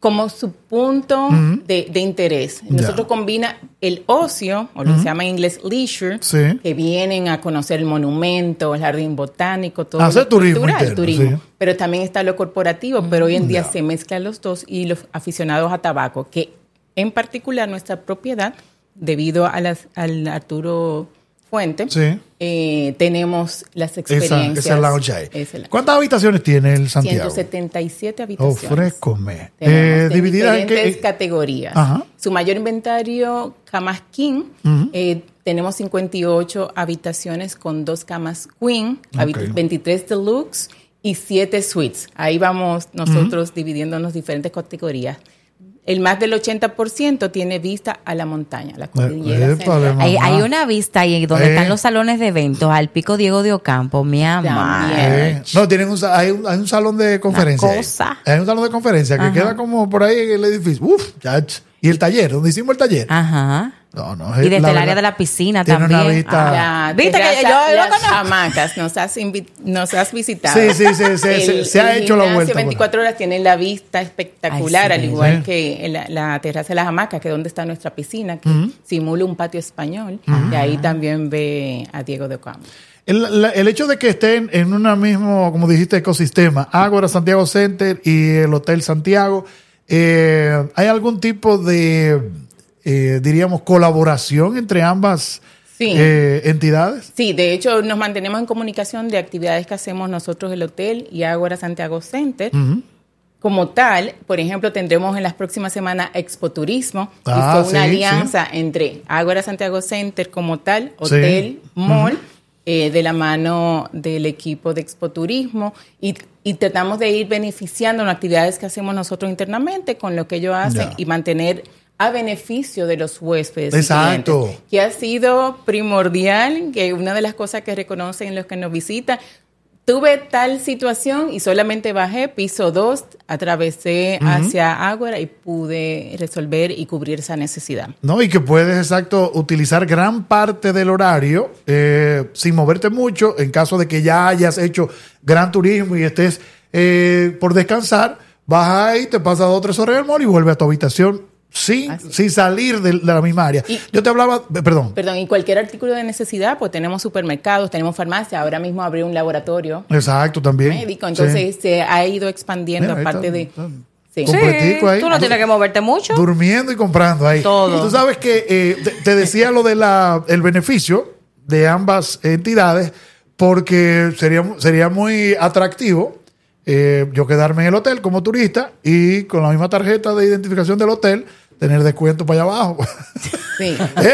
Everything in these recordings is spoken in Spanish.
como su punto de interés. Nosotros combina el ocio, o lo que se llama en inglés leisure, que vienen a conocer el monumento, el jardín botánico, todo hacer turismo cultural, interno, turismo. Pero también está lo corporativo, pero hoy en día se mezclan los dos, y los aficionados a tabaco, que en particular nuestra propiedad, debido al Arturo Fuente, tenemos las experiencias. Esa lounge ahí. ¿Cuántas habitaciones tiene el Santiago? 177 habitaciones. Ofrézcome. Divididas en diferentes categorías. Ajá. Su mayor inventario, camas king. Tenemos 58 habitaciones con 2 camas queen, 23 deluxe y 7 suites. Ahí vamos nosotros dividiéndonos diferentes categorías. El más del 80% tiene vista a la montaña, a la cordillera central. Hay una vista ahí donde están los salones de eventos, al Pico Diego de Ocampo, mi amor. No, tienen hay un salón de conferencia. Hay un salón de conferencia que queda como por ahí en el edificio. Y el taller, donde hicimos el taller. Ajá. Y desde el área de la piscina tiene también. Una vista. ¿Viste que yo las hamacas nos has visitado? Sí, se ha hecho la vuelta. 24 horas tiene la vista espectacular, al igual que la terraza de las hamacas, que es donde está nuestra piscina, que simula un patio español. Y ahí también ve a Diego de Ocampo. El hecho de que estén en un mismo, como dijiste, ecosistema, Ágora Santiago Center y el Hotel Santiago, ¿hay algún tipo de diríamos, colaboración entre ambas entidades? Sí, de hecho nos mantenemos en comunicación de actividades que hacemos nosotros, el hotel y Ágora Santiago Center. Como tal, por ejemplo, tendremos en las próximas semanas Expo Turismo, que fue una alianza entre Ágora Santiago Center como tal, hotel, mall, de la mano del equipo de Expo Turismo, y tratamos de ir beneficiando las actividades que hacemos nosotros internamente con lo que ellos hacen y mantener a beneficio de los huéspedes. Exacto. Clientes, que ha sido primordial, que una de las cosas que reconocen los que nos visitan, tuve tal situación y solamente bajé piso 2, atravesé hacia Ágora y pude resolver y cubrir esa necesidad. No, y que puedes, utilizar gran parte del horario sin moverte mucho, en caso de que ya hayas hecho gran turismo y estés por descansar, vas ahí, te pasas 2 o 3 horas en el mall y vuelves a tu habitación sin salir de la misma área. Yo te hablaba, perdón, y cualquier artículo de necesidad, pues tenemos supermercados, tenemos farmacia, ahora mismo abrió un laboratorio. Exacto, también. Médico, entonces se ha ido expandiendo. Mira, aparte de... Ahí, tú no tienes que moverte mucho. Durmiendo y comprando ahí. Todo. Tú sabes que te decía lo de el beneficio de ambas entidades, porque sería muy atractivo yo quedarme en el hotel como turista y con la misma tarjeta de identificación del hotel tener descuento para allá abajo. Sí.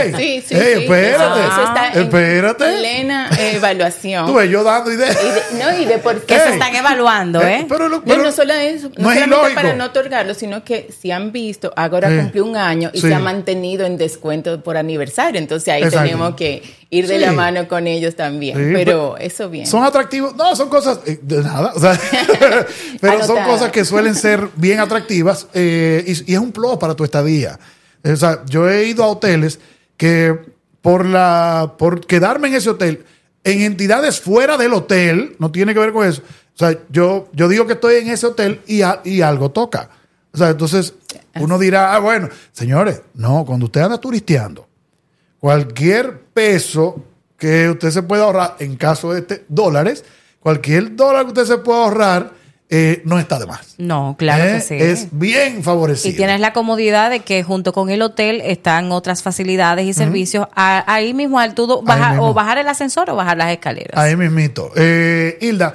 Espérate. Eso está espérate. En plena evaluación. Tú ves, yo dando ideas. Y de por qué se están evaluando, Pero no solo eso, no solamente ilógico para no otorgarlo, sino que si han visto, ahora cumplió un año y se ha mantenido en descuento por aniversario. Entonces ahí tenemos que ir de la mano con ellos también. Pero eso bien. Son atractivos. No, son cosas de nada. O sea, pero son cosas que suelen ser bien atractivas y es un plus para tu estadía. O sea, yo he ido a hoteles que por quedarme en ese hotel, en entidades fuera del hotel, no tiene que ver con eso. O sea, yo digo que estoy en ese hotel y algo toca. O sea, entonces uno dirá, bueno, señores, no, cuando usted anda turisteando, cualquier peso que usted se pueda ahorrar, en caso de dólares, cualquier dólar que usted se pueda ahorrar, no está de más. No, claro que sí. Es bien favorecido. Y tienes la comodidad de que junto con el hotel están otras facilidades y servicios. Ahí mismo, tú bajar el ascensor o bajar las escaleras. Ahí mismito. Hilda,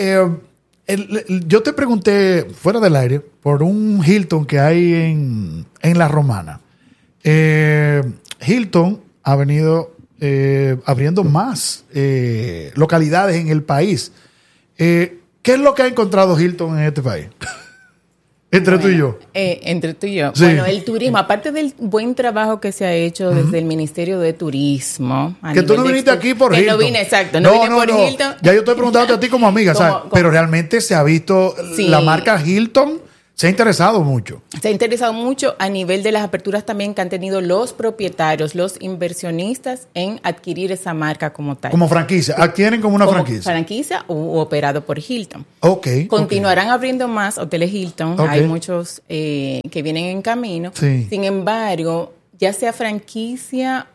yo te pregunté fuera del aire por un Hilton que hay en La Romana. Hilton ha venido abriendo más localidades en el país. ¿Qué es lo que ha encontrado Hilton en este país? Entre tú y yo. Entre tú y yo. Sí. Bueno, el turismo, aparte del buen trabajo que se ha hecho desde el Ministerio de Turismo. Que tú no viniste aquí por Hilton. No vine, exacto. No vine por Hilton. Ya yo estoy preguntando a ti como amiga, ¿sabes? Pero realmente se ha visto la marca Hilton se ha interesado mucho. Se ha interesado mucho a nivel de las aperturas también que han tenido los propietarios, los inversionistas en adquirir esa marca como tal. Como franquicia, adquieren como una franquicia. Franquicia o operado por Hilton. Ok. Continuarán abriendo más hoteles Hilton, hay muchos que vienen en camino. Sí. Sin embargo, ya sea franquicia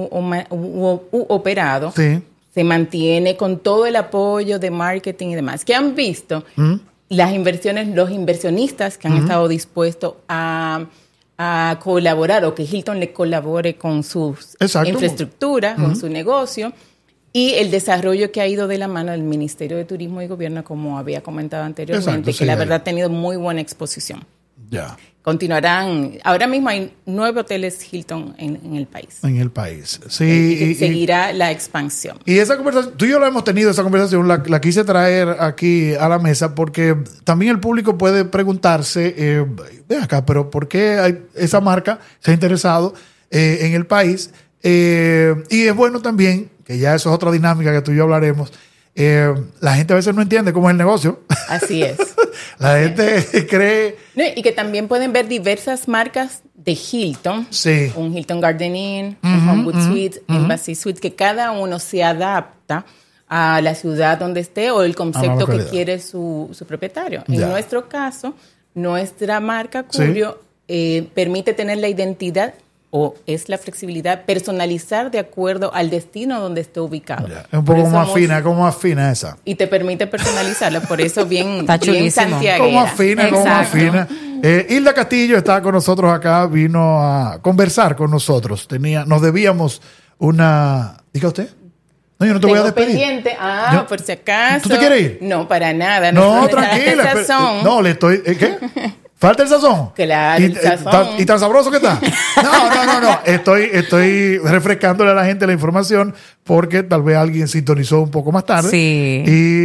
u operado, sí, se mantiene con todo el apoyo de marketing y demás. ¿Qué han visto? Las inversiones, los inversionistas que han estado dispuestos a colaborar o que Hilton le colabore con su infraestructura, con su negocio y el desarrollo que ha ido de la mano del Ministerio de Turismo y Gobierno, como había comentado anteriormente, que la verdad ha tenido muy buena exposición. Ya. Continuarán, ahora mismo hay 9 hoteles Hilton en el país. En el país, sí. Y seguirá la expansión. Y esa conversación, tú y yo lo hemos tenido, esa conversación, la quise traer aquí a la mesa porque también el público puede preguntarse, ven acá, pero ¿por qué esa marca se ha interesado en el país? Y es bueno también, que ya eso es otra dinámica que tú y yo hablaremos, la gente a veces no entiende cómo es el negocio. Así es. La gente cree... No, y que también pueden ver diversas marcas de Hilton. Sí. Un Hilton Garden Inn, un Homewood Suites, Embassy Suites, que cada uno se adapta a la ciudad donde esté o el concepto que quiere su propietario. Ya. En nuestro caso, nuestra marca Curio permite tener la identidad o es la flexibilidad, personalizar de acuerdo al destino donde esté ubicado. Ya. Es un poco más fina esa. Y te permite personalizarla, por eso bien santiaguera. Como afina. Hilda Castillo está con nosotros acá, vino a conversar con nosotros. Nos debíamos una... ¿Diga usted? No, yo no te voy a despedir. Pendiente. Por si acaso. ¿Tú te quieres ir? No, para nada. No, tranquila. No, le estoy... ¿Qué? ¿Falta el sazón? Claro, el sazón. ¿Y tan sabroso que está? No. Estoy refrescándole a la gente la información porque tal vez alguien sintonizó un poco más tarde. Sí.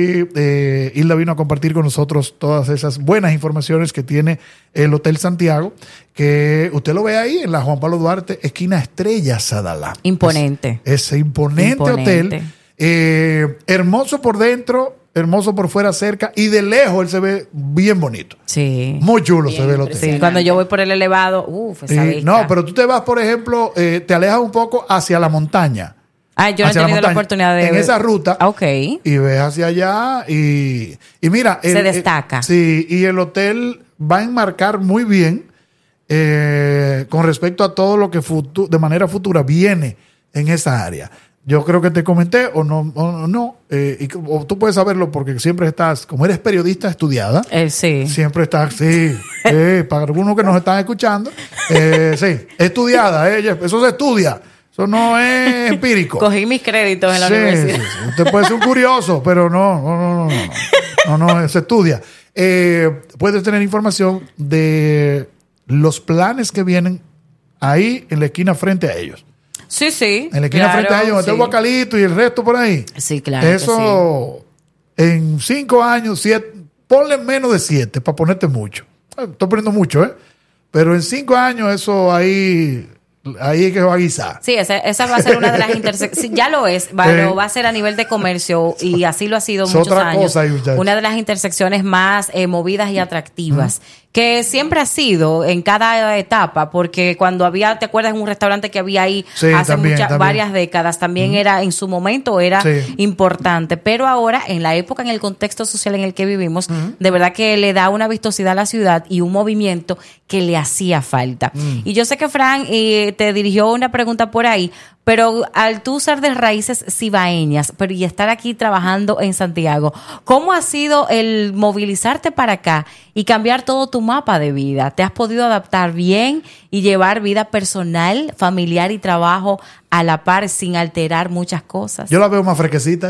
Y Hilda vino a compartir con nosotros todas esas buenas informaciones que tiene el Hotel Santiago, que usted lo ve ahí en la Juan Pablo Duarte, esquina Estrella Sadalá. Imponente. Ese imponente hotel. Hermoso por dentro, hermoso por fuera, cerca, y de lejos él se ve bien bonito. Sí. Muy chulo se ve el hotel. Sí, cuando yo voy por el elevado, esa vista. No, pero tú te vas, por ejemplo, te alejas un poco hacia la montaña. Yo no he tenido la oportunidad de... En esa ruta. Ok. Y ves hacia allá y mira... Se destaca. Sí, y el hotel va a enmarcar muy bien con respecto a todo lo que de manera futura viene en esa área. Yo creo que te comenté o no, o tú puedes saberlo porque siempre estás, como eres periodista estudiada, sí. Siempre estás, para algunos que nos están escuchando, estudiada, eso se estudia, eso no es empírico. Cogí mis créditos en la universidad. Sí. Usted puede ser un curioso, pero no, se estudia. Puedes tener información de los planes que vienen ahí en la esquina frente a ellos. Sí. En la esquina frente a ellos, está el Guacalito y el resto por ahí. Sí, claro. Eso en 5 años, 7, ponle menos de 7 para ponerte mucho. Estoy poniendo mucho, pero en 5 años eso ahí es que va a guisar. Sí, esa va a ser una de las intersecciones. Ya lo es, lo va a ser a nivel de comercio y así lo ha sido muchos años. Una de las intersecciones más movidas y atractivas. Que siempre ha sido en cada etapa, porque cuando había, ¿te acuerdas? Un restaurante que había ahí hace varias décadas, también era, en su momento era importante, pero ahora en la época, en el contexto social en el que vivimos, de verdad que le da una vistosidad a la ciudad y un movimiento que le hacía falta. Y yo sé que Fran te dirigió una pregunta por ahí, pero al tú ser de raíces cibaeñas, y estar aquí trabajando en Santiago, ¿cómo ha sido el movilizarte para acá y cambiar todo tu mapa de vida? ¿Te has podido adaptar bien y llevar vida personal, familiar y trabajo a la par sin alterar muchas cosas? Yo la veo más fresquecita.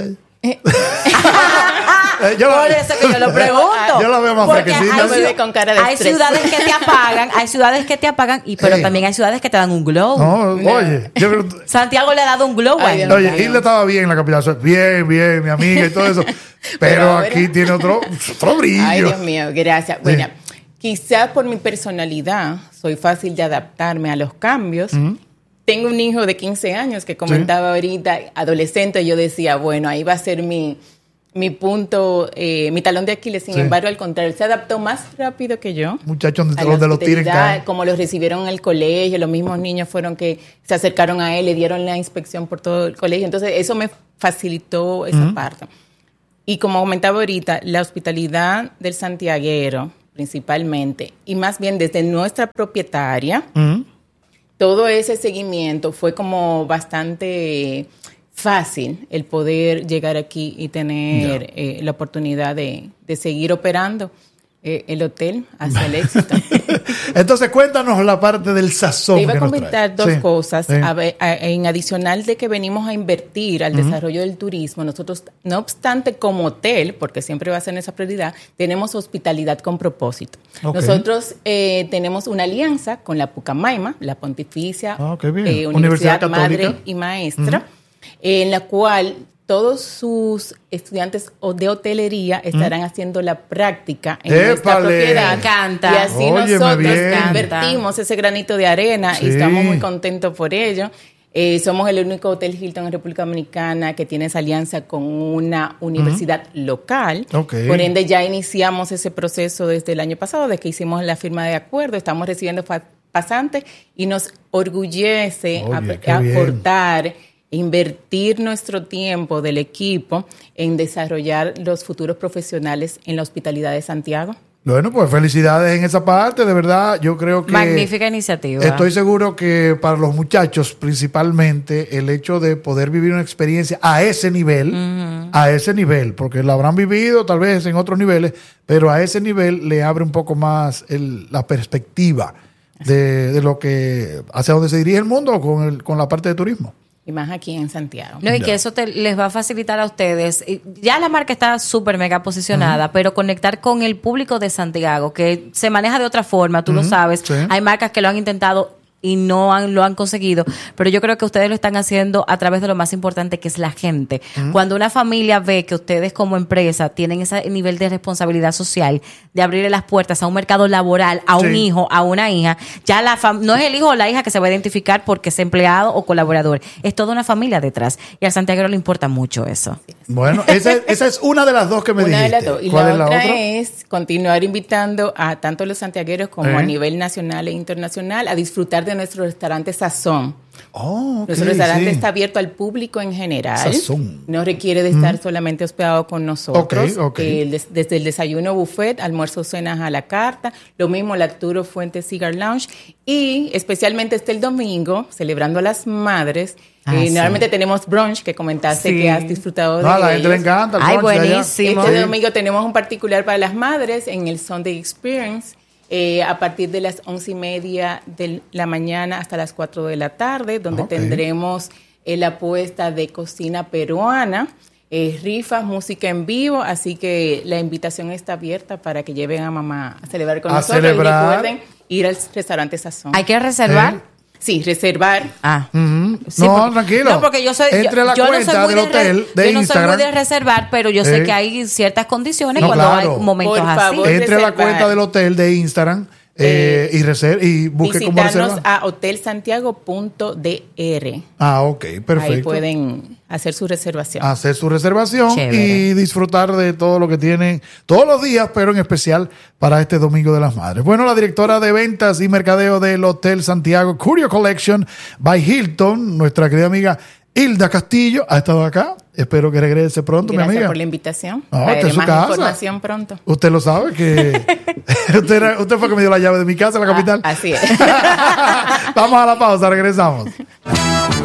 Por eso que yo lo pregunto. Yo la veo más fresquecita. Con cara de hay ciudades que te apagan, pero también hay ciudades que te dan un glow. No, oye. Santiago le ha dado un glow. Oye, Hilda estaba bien en la capital. Bien, mi amiga y todo eso. Pero aquí tiene otro brillo. Ay, Dios mío, gracias. Sí. Bueno, quizás por mi personalidad soy fácil de adaptarme a los cambios. Tengo un hijo de 15 años que comentaba ahorita, adolescente, yo decía, bueno, ahí va a ser mi mi punto, mi talón de Aquiles. Sin embargo, al contrario, se adaptó más rápido que yo. Muchachos, los de los tiren caen. Como los recibieron en el colegio, los mismos niños fueron que se acercaron a él, le dieron la inspección por todo el colegio. Entonces, eso me facilitó esa parte. Y como comentaba ahorita, la hospitalidad del santiaguero, principalmente, y más bien desde nuestra propietaria, todo ese seguimiento fue como bastante fácil el poder llegar aquí y tener la oportunidad de seguir operando el hotel hacia el éxito. Entonces, cuéntanos la parte del sazón. Te iba a comentar dos cosas. En adicional de que venimos a invertir al desarrollo del turismo, nosotros, no obstante, como hotel, porque siempre va a ser esa prioridad, tenemos hospitalidad con propósito. Nosotros tenemos una alianza con la Pucamaima, la Pontificia Universidad Madre y Maestra, en la cual todos sus estudiantes de hotelería estarán haciendo la práctica en nuestra propiedad. Me encanta. Y así nosotros invertimos ese granito de arena y estamos muy contentos por ello. Somos el único Hotel Hilton en República Dominicana que tiene esa alianza con una universidad local. Por ende, ya iniciamos ese proceso desde el año pasado, desde que hicimos la firma de acuerdo. Estamos recibiendo pasantes y nos orgullece aportar, invertir nuestro tiempo del equipo en desarrollar los futuros profesionales en la hospitalidad de Santiago. Bueno, pues felicidades en esa parte, de verdad, yo creo que... Magnífica iniciativa. Estoy seguro que para los muchachos, principalmente, el hecho de poder vivir una experiencia a ese nivel, porque la habrán vivido tal vez en otros niveles, pero a ese nivel le abre un poco más la perspectiva de lo que, hacia dónde se dirige el mundo con la parte de turismo. Y más aquí en Santiago. No, y que eso les va a facilitar a ustedes. Ya la marca está súper mega posicionada, pero conectar con el público de Santiago, que se maneja de otra forma, tú lo sabes. Sí. Hay marcas que lo han intentado y lo han conseguido, pero yo creo que ustedes lo están haciendo a través de lo más importante, que es la gente. Cuando una familia ve que ustedes como empresa tienen ese nivel de responsabilidad social, de abrirle las puertas a un mercado laboral, a un hijo, a una hija, ya no es el hijo o la hija que se va a identificar porque es empleado o colaborador, es toda una familia detrás, y al santiaguero le importa mucho eso. Bueno, esa es una de las dos que me dijiste. Una de las dos. Y ¿cuál la otra es continuar invitando a tanto los santiagueros como a nivel nacional e internacional a disfrutar de nuestro restaurante Sazón. Nuestro restaurante está abierto al público en general. Sazón. No requiere de estar solamente hospedado con nosotros. Desde el desayuno buffet, almuerzo, cenas a la carta. Lo mismo el Arturo Fuentes Cigar Lounge. Y especialmente el domingo, celebrando a las madres. Normalmente tenemos brunch, que comentaste que has disfrutado de a la gente le encanta el brunch. Buenísimo. Este domingo tenemos un particular para las madres en el Sunday Experience. A partir de las 11:30 de la mañana hasta las 4 de la tarde, donde tendremos la puesta de cocina peruana, rifas, música en vivo, así que la invitación está abierta para que lleven a mamá a celebrar con nosotros. Y recuerden ir al restaurante Sazón. ¿Hay que reservar? Sí, reservar. Sí, no, tranquilo. No, porque yo soy... Entre a la cuenta del hotel de Instagram. Yo no soy muy de reservar, pero yo sé que hay ciertas condiciones cuando hay momentos así. Entre a la cuenta del hotel de Instagram y busque cómo reservar. Visitarnos a hotelsantiago.dr. Perfecto. Ahí pueden hacer su reservación. Chévere. Y disfrutar de todo lo que tienen todos los días, pero en especial para este Domingo de las Madres. Bueno, la directora de ventas y mercadeo del Hotel Santiago Curio Collection by Hilton, nuestra querida amiga Hilda Castillo, ha estado acá. Espero que regrese pronto, mi amiga. Gracias por la invitación. Esta es su casa. Información pronto. Usted lo sabe que usted fue que me dio la llave de mi casa en la capital. Así es. Vamos a la pausa, regresamos.